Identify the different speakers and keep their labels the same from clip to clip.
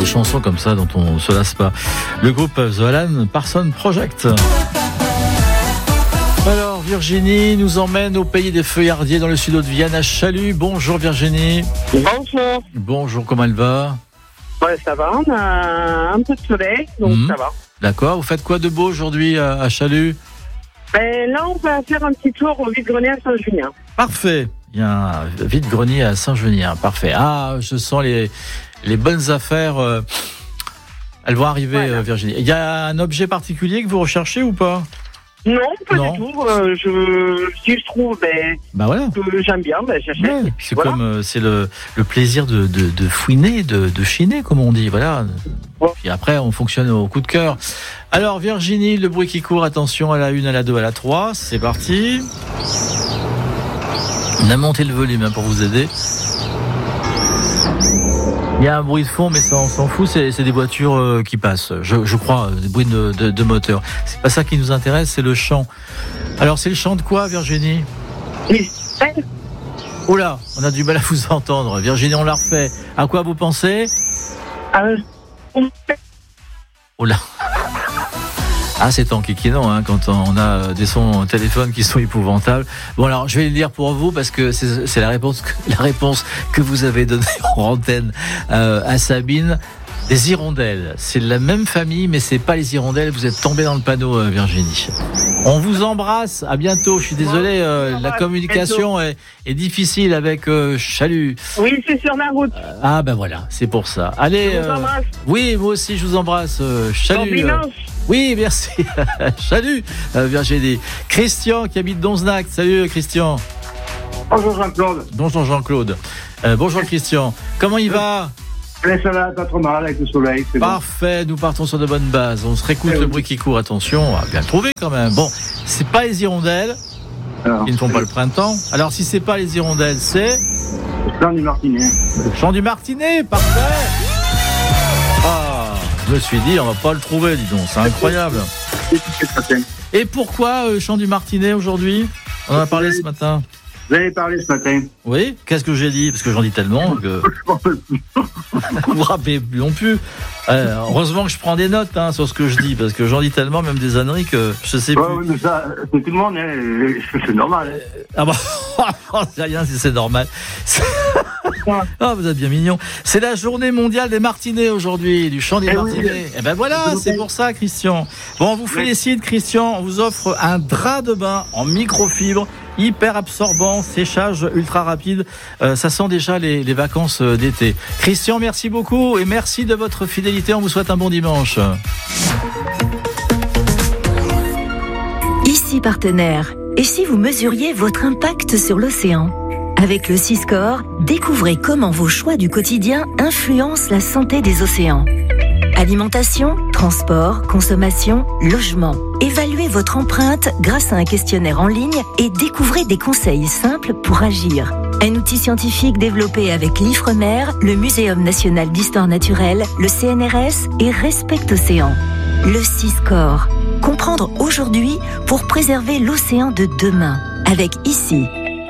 Speaker 1: des chansons comme ça dont on ne se lasse pas. Le groupe The Alan Parsons Project. Alors Virginie nous emmène au pays des feuillardiers dans le sud de Vienne, à Chalut. Bonjour Virginie.
Speaker 2: Bonjour.
Speaker 1: Bonjour, comment elle va?
Speaker 2: Ouais, ça va, on a un peu de soleil, donc ça va.
Speaker 1: D'accord, vous faites quoi de beau aujourd'hui à Chalut?
Speaker 2: Ben, là, on va faire un petit tour au vide-grenier à Saint-Junien.
Speaker 1: Parfait, il y a un vide-grenier à Saint-Junien, parfait. Ah, je sens les bonnes affaires, elles vont arriver, voilà. Virginie. Il y a un objet particulier que vous recherchez ou pas?
Speaker 2: Non, pas du tout. Si je trouve
Speaker 1: voilà.
Speaker 2: que j'aime bien, j'achète.
Speaker 1: Ouais, c'est voilà. Comme c'est le plaisir de fouiner, de chiner, comme on dit. Voilà. Ouais. Puis après, on fonctionne au coup de cœur. Alors Virginie, le bruit qui court, attention à la 1, à la 2, à la 3. C'est parti. On a monté le volume pour vous aider. Il y a un bruit de fond, mais ça, on s'en fout, c'est des voitures qui passent, je crois, des bruits de moteur. C'est pas ça qui nous intéresse, c'est le chant. Alors, c'est le chant de quoi, Virginie? Oula, on a du mal à vous entendre. Virginie, on la refait. À quoi vous pensez? Oula. Ah, c'est enquiquinant quand on a des sons au téléphone qui sont épouvantables. Bon, alors je vais le dire pour vous parce que c'est la réponse que vous avez donnée en antenne à Sabine. Les hirondelles, c'est de la même famille, mais c'est pas les hirondelles. Vous êtes tombé dans le panneau, Virginie. On vous embrasse. À bientôt. Je suis désolé, la communication est difficile avec Chalut.
Speaker 2: Oui, c'est sur la route.
Speaker 1: Voilà, c'est pour ça. Allez.
Speaker 2: Je vous embrasse.
Speaker 1: Oui, moi aussi, je vous embrasse. Chalut. Oui, merci. Salut, Virginie. Christian qui habite Donznac. Salut, Christian.
Speaker 3: Bonjour Jean-Claude.
Speaker 1: Bonjour Jean-Claude. Bonjour Christian. Comment il va?
Speaker 3: Ça va pas trop mal avec le soleil.
Speaker 1: Parfait, nous partons sur de bonnes bases. On se réécoute le bruit qui court. Attention, on va bien le trouver quand même. Bon, c'est pas les hirondelles qui ne font pas le printemps. Alors si c'est pas les hirondelles, c'est
Speaker 3: le chant du martinet.
Speaker 1: Le chant du martinet, parfait. Je me suis dit, on va pas le trouver, dis donc, c'est incroyable. Et pourquoi chant du martinet aujourd'hui? On en a parlé ce matin.
Speaker 3: Vous avez parlé ce matin.
Speaker 1: Oui, qu'est-ce que j'ai dit? Parce que j'en dis tellement que... Vous vous rappelez plus non plus. Heureusement que je prends des notes sur ce que je dis, parce que j'en dis tellement, même des âneries, que je sais plus.
Speaker 3: Oui, mais ça, c'est tout le monde, c'est normal.
Speaker 1: C'est rien si c'est normal. Vous êtes bien mignon. C'est la journée mondiale des martinets aujourd'hui, du chant des martinets. Et voilà, c'est pour ça, Christian. Bon, on vous félicite, Christian. On vous offre un drap de bain en microfibre, hyper absorbant, séchage ultra rapide. Ça sent déjà les vacances d'été. Christian, merci beaucoup et merci de votre fidélité. On vous souhaite un bon dimanche.
Speaker 4: Ici Partenaire. Et si vous mesuriez votre impact sur l'océan? Avec le Siscore, découvrez comment vos choix du quotidien influencent la santé des océans. Alimentation, transport, consommation, logement. Évaluez votre empreinte grâce à un questionnaire en ligne et découvrez des conseils simples pour agir. Un outil scientifique développé avec l'Ifremer, le Muséum national d'histoire naturelle, le CNRS et Respect Océan. Le Siscore. Comprendre aujourd'hui pour préserver l'océan de demain. Avec ici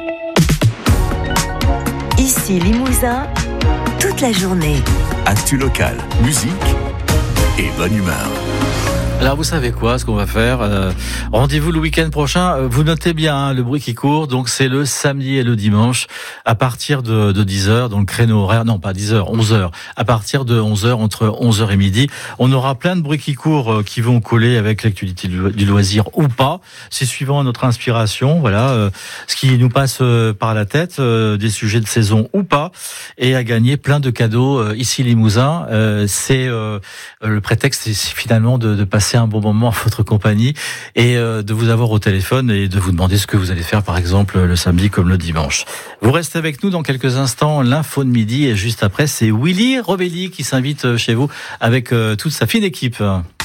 Speaker 4: Limousin, toute la journée.
Speaker 5: Actu locale, musique et bonne humeur.
Speaker 1: Alors vous savez quoi, ce qu'on va faire, rendez-vous le week-end prochain. Vous notez bien le bruit qui court. Donc c'est le samedi et le dimanche à partir de 10h, donc créneau horaire, non pas 10h, 11h. À partir de 11h, entre 11h et midi, on aura plein de bruits qui courent qui vont coller avec l'actualité du loisir ou pas. C'est suivant notre inspiration, voilà, ce qui nous passe par la tête, des sujets de saison ou pas, et à gagner plein de cadeaux ici Limousin. C'est le prétexte, c'est finalement de passer un bon moment en votre compagnie et de vous avoir au téléphone et de vous demander ce que vous allez faire par exemple le samedi comme le dimanche. Vous restez avec nous dans quelques instants, l'info de midi, et juste après c'est Willy Robelli qui s'invite chez vous avec toute sa fine équipe.